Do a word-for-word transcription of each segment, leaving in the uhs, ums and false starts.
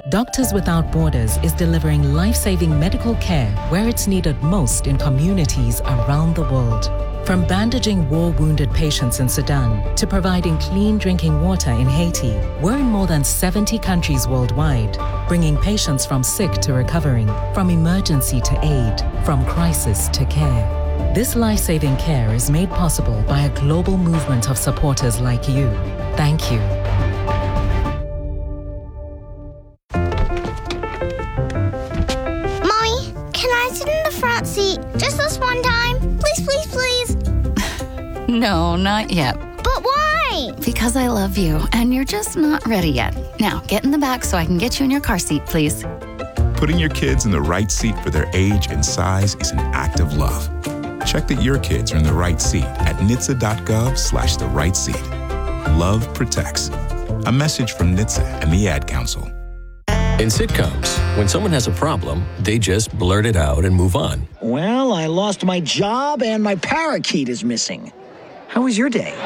Doctors Without Borders is delivering life-saving medical care where it's needed most in communities around the world. From bandaging war-wounded patients in Sudan to providing clean drinking water in Haiti, we're in more than seventy countries worldwide, bringing patients from sick to recovering, from emergency to aid, from crisis to care. This life-saving care is made possible by a global movement of supporters like you. Thank you. Mommy, can I sit in the front seat just this one time? Please, please, please. No, not yet. But why? Because I love you, and you're just not ready yet. Now, get in the back so I can get you in your car seat, please. Putting your kids in the right seat for their age and size is an act of love. Check that your kids are in the right seat at N H T S A dot gov slash the right seat. Love protects. A message from N H T S A and the Ad Council. In sitcoms, when someone has a problem, they just blurt it out and move on. Well, I lost my job and my parakeet is missing. How was your day?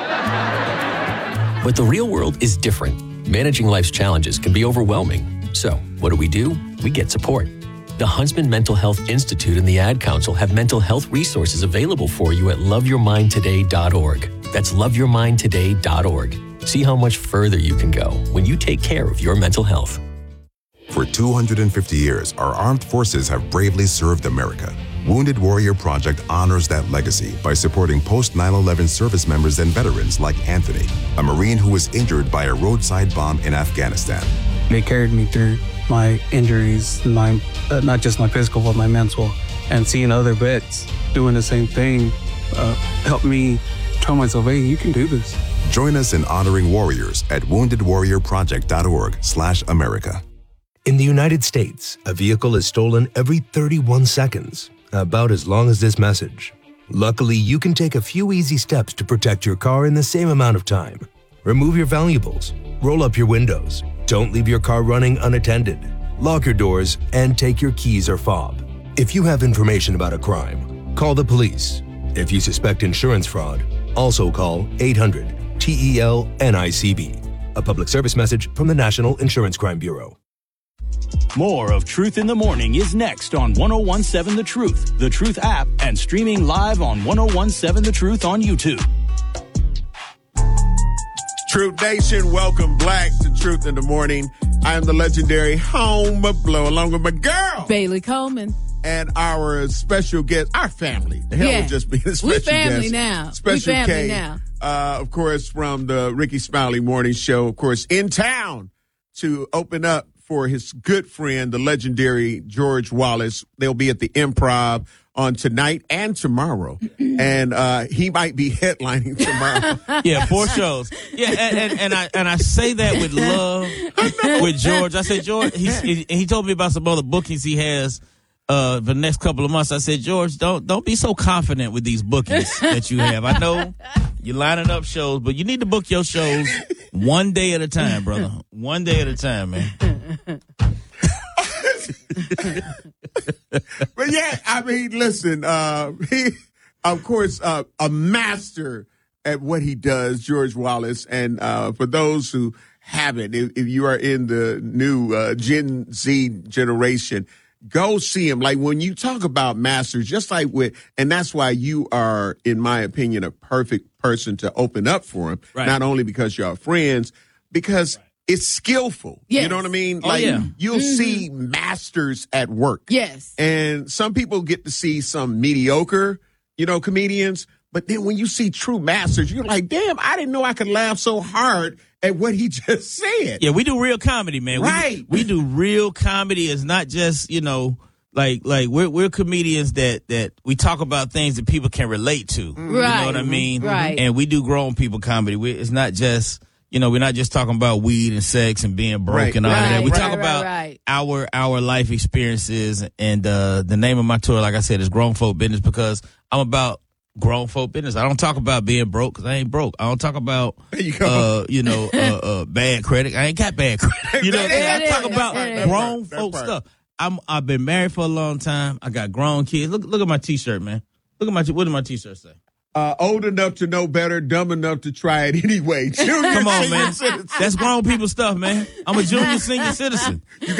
But the real world is different. Managing life's challenges can be overwhelming. So, what do we do? We get support. The Huntsman Mental Health Institute and the Ad Council have mental health resources available for you at love your mind today dot org. That's love your mind today dot org. See how much further you can go when you take care of your mental health. For two hundred fifty years, our armed forces have bravely served America. Wounded Warrior Project honors that legacy by supporting post nine eleven service members and veterans like Anthony, a Marine who was injured by a roadside bomb in Afghanistan. They carried me through my injuries, my uh, not just my physical, but my mental. And seeing other vets doing the same thing uh, helped me tell myself, hey, you can do this. Join us in honoring warriors at wounded warrior project dot org slash America. In the United States, a vehicle is stolen every thirty-one seconds, about as long as this message. Luckily, you can take a few easy steps to protect your car in the same amount of time. Remove your valuables, roll up your windows, don't leave your car running unattended, lock your doors, and take your keys or fob. If you have information about a crime, call the police. If you suspect insurance fraud, also call eight hundred T E L N I C B. A public service message from the National Insurance Crime Bureau. More of Truth in the Morning is next on ten seventeen The Truth, The Truth app, and streaming live on ten seventeen The Truth on YouTube. Truth Nation, welcome Black to Truth in the Morning. I am the legendary Home of Blow, along with my girl, Bailey Coleman. And our special guest, our family. The hell yeah. would just be a special we family guest. now. Special we family K, now. Uh, of course, from the Ricky Smiley Morning Show, of course, in town to open up for his good friend, the legendary George Wallace. They'll be at the Improv on tonight and tomorrow. And uh, he might be headlining tomorrow. Yeah, four shows. Yeah, and, and, and I and I say that with love with George. I said, George, he's, he, he told me about some other bookings he has uh, for the next couple of months. I said, George, don't don't be so confident with these bookings that you have. I know you're lining up shows, but you need to book your shows one day at a time, brother. One day at a time, man. But yeah, I mean, listen, uh, he, of course, uh, a master at what he does, George Wallace. And uh, for those who haven't, if, if you are in the new uh, Gen Z generation, go see him. Like when you talk about masters, just like with, and that's why you are, in my opinion, a perfect person to open up for him. Right. Not only because you're friends, because it's skillful. Yes. You know what I mean? Oh, like yeah. you'll Mm-hmm. see masters at work. Yes. And some people get to see some mediocre, you know, comedians. But then when you see true masters, you're like, damn, I didn't know I could laugh so hard at what he just said. Yeah, we do real comedy, man. Right. We, we do real comedy. It's not just, you know, like like we're we're comedians that that we talk about things that people can relate to. Right. You know what I mean? Right. And we do grown people comedy. We, it's not just, you know, we're not just talking about weed and sex and being broke Right. and all Right, that. We right, talk right, about right. our our life experiences. And uh, the name of my tour, like I said, is Grown Folk Business, because I'm about grown folk business. I don't talk about being broke because I ain't broke. I don't talk about, you go. uh, you know, uh, uh, bad credit. I ain't got bad credit. You know what I'm saying? I talk about That grown part, that folk part. stuff. I'm, I've been married for a long time. I got grown kids. Look, look at my T-shirt, man. Look at my, what did my T-shirt say? Uh, old enough to know better, dumb enough to try it anyway. Junior Come on, senior man. citizen. That's grown people stuff, man. I'm a junior senior citizen. You